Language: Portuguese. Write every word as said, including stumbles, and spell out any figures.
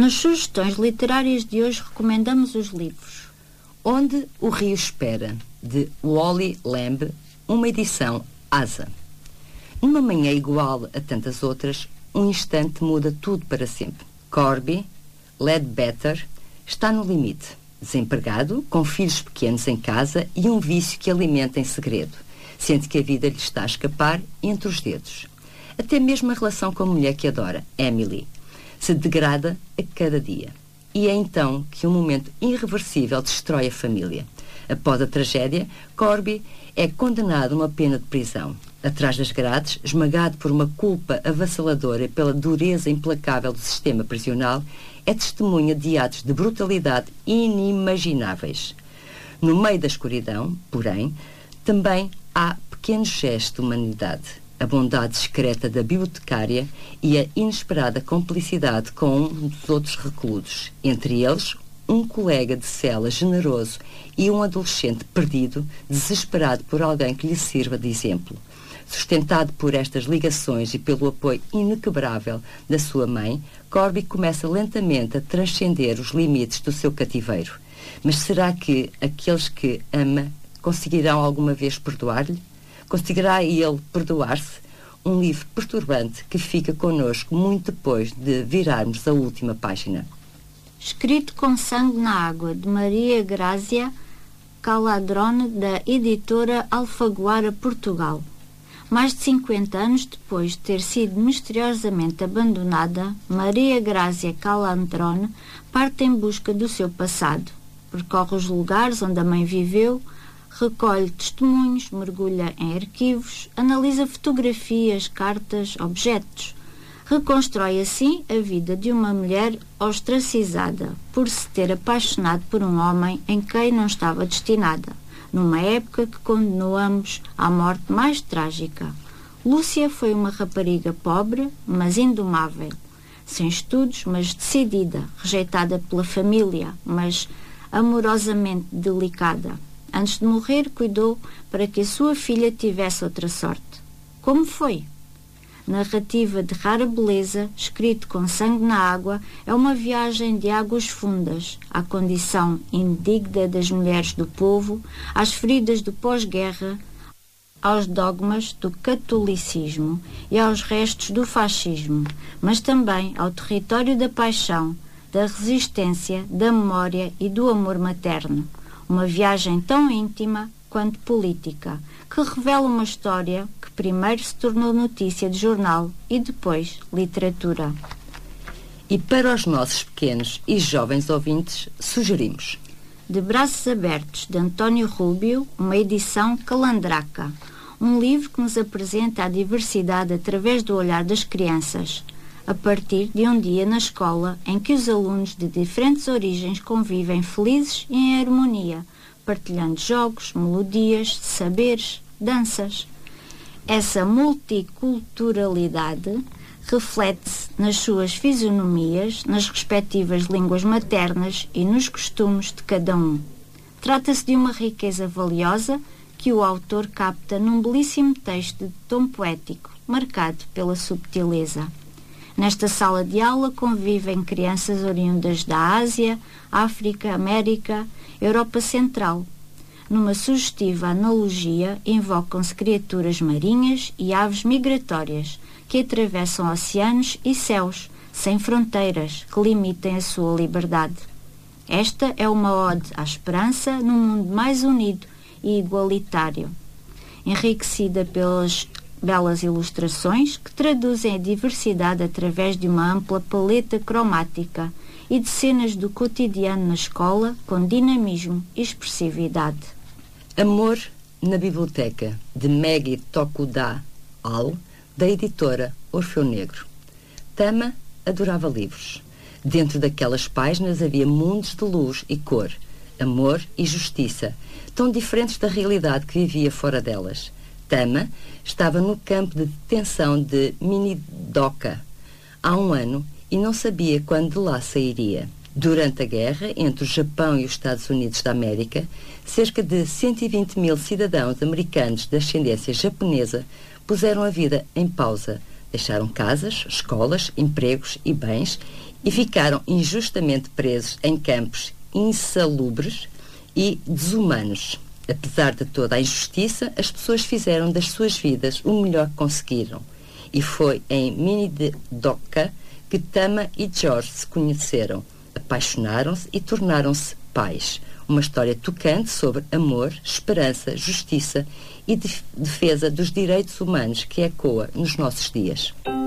Nas sugestões literárias de hoje recomendamos os livros Onde o Rio Espera, de Wally Lamb, uma edição Asa. Numa manhã igual a tantas outras, um instante muda tudo para sempre. Corby Ledbetter está no limite. Desempregado, com filhos pequenos em casa e um vício que alimenta em segredo. Sente que a vida lhe está a escapar entre os dedos. Até mesmo a relação com a mulher que adora, Emily, se degrada a cada dia. E é então que um momento irreversível destrói a família. Após a tragédia, Corby é condenado a uma pena de prisão. Atrás das grades, esmagado por uma culpa avassaladora e pela dureza implacável do sistema prisional, é testemunha de atos de brutalidade inimagináveis. No meio da escuridão, porém, também há pequenos gestos de humanidade, a bondade discreta da bibliotecária e a inesperada cumplicidade com um dos outros reclusos, entre eles um colega de cela generoso e um adolescente perdido, desesperado por alguém que lhe sirva de exemplo. Sustentado por estas ligações e pelo apoio inquebrável da sua mãe, Corby começa lentamente a transcender os limites do seu cativeiro. Mas será que aqueles que ama conseguirão alguma vez perdoar-lhe? Conseguirá ele perdoar-se? Um livro perturbante que fica connosco muito depois de virarmos a última página. Escrito com Sangue na Água, de Maria Grazia Caladrone, da editora Alfaguara, Portugal. Mais de cinquenta anos depois de ter sido misteriosamente abandonada, Maria Grazia Caladrone parte em busca do seu passado. Percorre os lugares onde a mãe viveu, recolhe testemunhos, mergulha em arquivos, analisa fotografias, cartas, objetos. Reconstrói assim a vida de uma mulher ostracizada por se ter apaixonado por um homem em quem não estava destinada, numa época que condenou ambos à morte mais trágica. Lúcia foi uma rapariga pobre, mas indomável, sem estudos, mas decidida, rejeitada pela família, mas amorosamente delicada. Antes de morrer, cuidou para que a sua filha tivesse outra sorte. Como foi? Narrativa de rara beleza, escrito com sangue na água, é uma viagem de águas fundas à condição indigna das mulheres do povo, às feridas do pós-guerra, aos dogmas do catolicismo e aos restos do fascismo, mas também ao território da paixão, da resistência, da memória e do amor materno. Uma viagem tão íntima quanto política, que revela uma história que primeiro se tornou notícia de jornal e depois literatura. E para os nossos pequenos e jovens ouvintes, sugerimos De Braços Abertos, de António Rubio, uma edição Calandraca, um livro que nos apresenta a diversidade através do olhar das crianças, a partir de um dia na escola em que os alunos de diferentes origens convivem felizes e em harmonia, partilhando jogos, melodias, saberes, danças. Essa multiculturalidade reflete-se nas suas fisionomias, nas respectivas línguas maternas e nos costumes de cada um. Trata-se de uma riqueza valiosa que o autor capta num belíssimo texto de tom poético, marcado pela subtileza. Nesta sala de aula convivem crianças oriundas da Ásia, África, América, Europa Central. Numa sugestiva analogia, invocam-se criaturas marinhas e aves migratórias que atravessam oceanos e céus, sem fronteiras que limitem a sua liberdade. Esta é uma ode à esperança num mundo mais unido e igualitário, enriquecida pelas belas ilustrações que traduzem a diversidade através de uma ampla paleta cromática e de cenas do cotidiano na escola com dinamismo e expressividade. Amor na Biblioteca, de Maggie Tokuda Al, da editora Orfeu Negro. Tama adorava livros. Dentro daquelas páginas havia mundos de luz e cor, amor e justiça, tão diferentes da realidade que vivia fora delas. Tama estava no campo de detenção de Minidoka há um ano e não sabia quando de lá sairia. Durante a guerra entre o Japão e os Estados Unidos da América, cerca de cento e vinte mil cidadãos americanos de ascendência japonesa puseram a vida em pausa. Deixaram casas, escolas, empregos e bens e ficaram injustamente presos em campos insalubres e desumanos. Apesar de toda a injustiça, as pessoas fizeram das suas vidas o melhor que conseguiram. E foi em Minidoka que Tama e George se conheceram, apaixonaram-se e tornaram-se pais. Uma história tocante sobre amor, esperança, justiça e defesa dos direitos humanos que ecoa nos nossos dias.